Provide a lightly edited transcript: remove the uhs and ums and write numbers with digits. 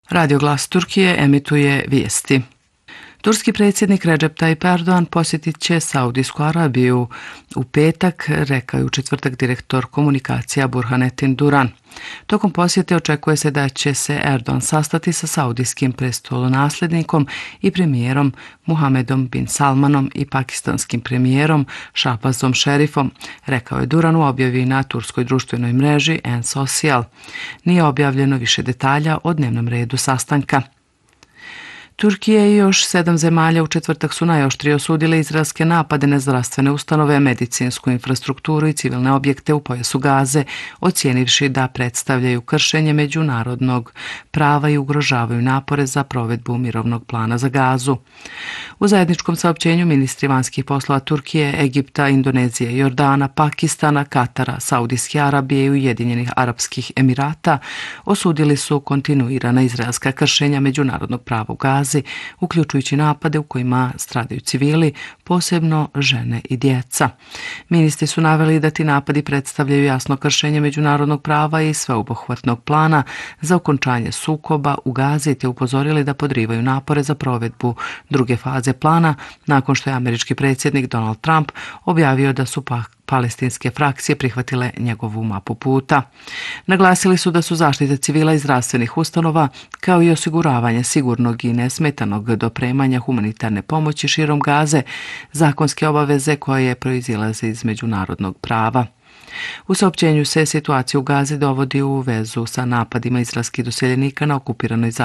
Radio Glas Turkije emituje vijesti. Turski predsjednik Recep Tayyip Erdogan posjetit će Saudijsku Arabiju u petak, rekao je u četvrtak direktor komunikacija Burhanettin Duran. Tokom posjete očekuje se da će se Erdogan sastati sa saudijskim prestolonasljednikom i premijerom Muhamedom bin Salmanom i pakistanskim premijerom Shahbazom Sharifom, rekao je Duran u objavi na turskoj društvenoj mreži N-Social. Nije objavljeno više detalja o dnevnom redu sastanka. Turkija i još 7 zemalja u četvrtak su najoštrije osudile izraelske napade na zdravstvene ustanove, medicinsku infrastrukturu i civilne objekte u pojasu Gaze, ocijenivši da predstavljaju kršenje međunarodnog prava i ugrožavaju napore za provedbu mirovnog plana za Gazu. U zajedničkom saopćenju ministri vanjskih poslova Turkije, Egipta, Indonezije, Jordana, Pakistana, Katara, Saudijske Arabije i Ujedinjenih Arapskih Emirata osudili su kontinuirana izraelska kršenja međunarodnog prava u Gazi, uključujući napade u kojima stradaju civili, posebno žene i djeca. Ministri su naveli da ti napadi predstavljaju jasno kršenje međunarodnog prava i sveobuhvatnog plana za okončanje sukoba u Gazi, te upozorili da podrivaju napore za provedbu druge faze plana nakon što je američki predsjednik Donald Trump objavio da su palestinske frakcije prihvatile njegovu mapu puta. Naglasili su da su zaštite civila i zdravstvenih ustanova, kao i osiguravanje sigurnog i nesmetanog dopremanja humanitarne pomoći širom Gaze, zakonske obaveze koje proizilaze iz međunarodnog prava. U saopćenju se situacija u Gazi dovodi u vezu sa napadima izraelskih doseljenika na okupiranoj